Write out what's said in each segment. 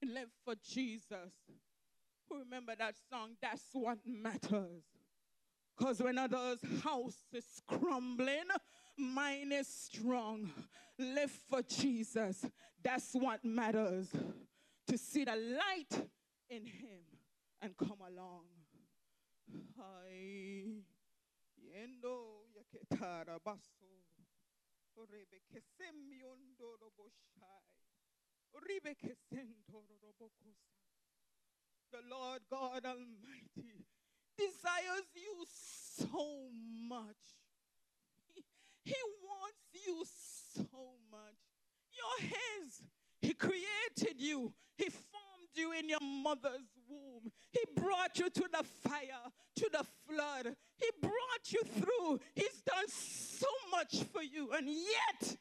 Live for Jesus. Who remember that song? That's what matters. Because when others' house is crumbling, mine is strong. Live for Jesus. That's what matters. To see the light in him and come along. Ay, yendo yaketara baso. Orebe kesemiondo roboshai. Oribe kesendo robokosa. The Lord God Almighty desires you so much. He wants you so much. You're his. He created you. He formed you in your mother's womb. He brought you to the fire, to the flood. He brought you through. He's done so much for you. And yet,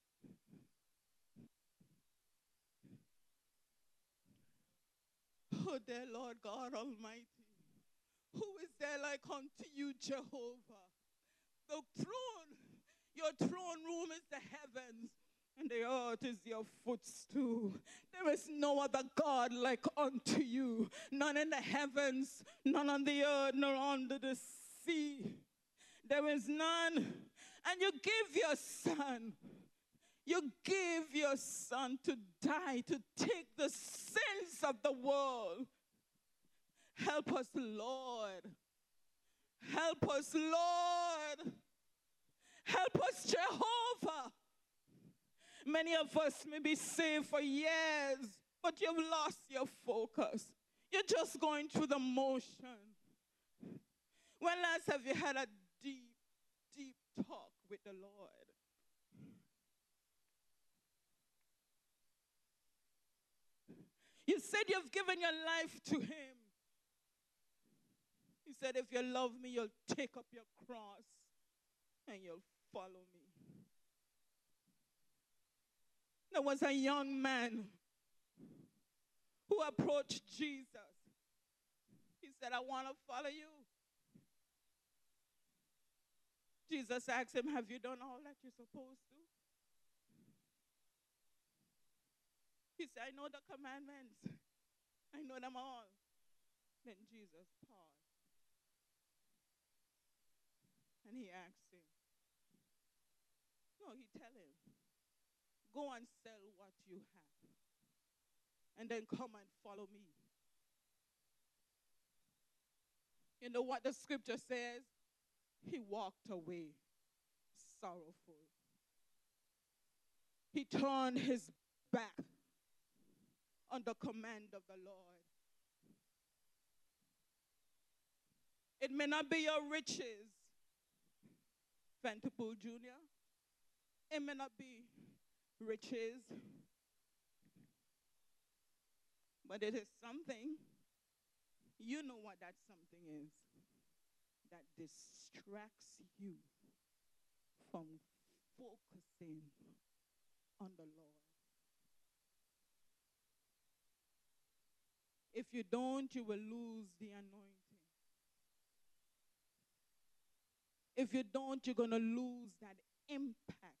oh dear Lord God Almighty, who is there like unto you, Jehovah? The throne, your throne room is the heavens, and the earth is your footstool. There is no other God like unto you, none in the heavens, none on the earth, nor under the sea. There is none. And you give your son. You give your son to die, to take the sins of the world. Help us, Lord. Help us, Lord. Help us, Jehovah. Many of us may be saved for years, but you've lost your focus. You're just going through the motion. When last have you had a deep, deep talk with the Lord? You said you've given your life to him. He said, if you love me, you'll take up your cross and you'll follow me. There was a young man who approached Jesus. He said, I want to follow you. Jesus asked him, have you done all that you're supposed to? He said, I know the commandments. I know them all. Then Jesus paused. And he asked him. No, he tell him, go and sell what you have. And then come and follow me. You know what the scripture says? He walked away sorrowful. He turned his back on the command of the Lord. It may not be your riches, Vanderpool Jr. It may not be riches, but it is something. You know what that something is that distracts you from focusing on the Lord. If you don't, you will lose the anointing. If you don't, you're going to lose that impact.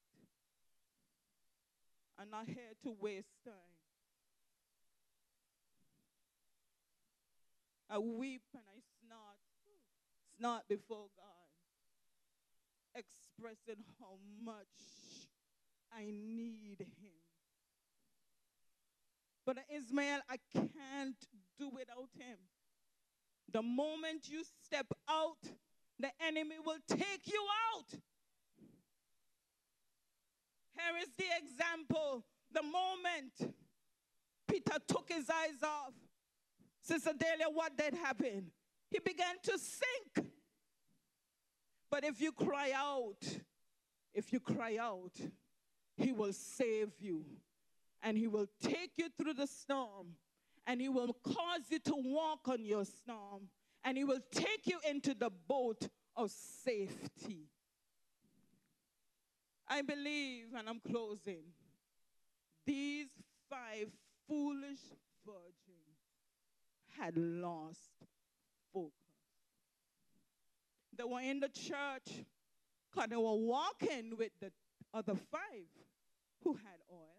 I'm not here to waste time. I weep and I snort before God, expressing how much I need him. But Ismael, I can't do without him. The moment you step out, the enemy will take you out. Here is the example. The moment Peter took his eyes off, Sister Delia, what did happen? He began to sink. But if you cry out, he will save you. And he will take you through the storm. And he will cause you to walk on your storm. And he will take you into the boat of safety. I believe, and I'm closing, these 5 foolish virgins had lost focus. They were in the church because they were walking with the other 5 who had oil.